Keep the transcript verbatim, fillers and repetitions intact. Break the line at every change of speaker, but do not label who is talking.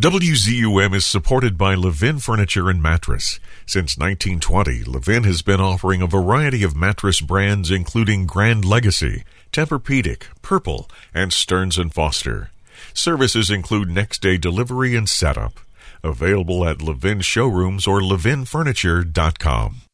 W Z U M is supported by Levin Furniture and Mattress. Since nineteen twenty, Levin has been offering a variety of mattress brands including Grand Legacy, Tempur-Pedic, Purple, and Stearns and Foster. Services include next-day delivery and setup. Available at Levin showrooms or levin furniture dot com.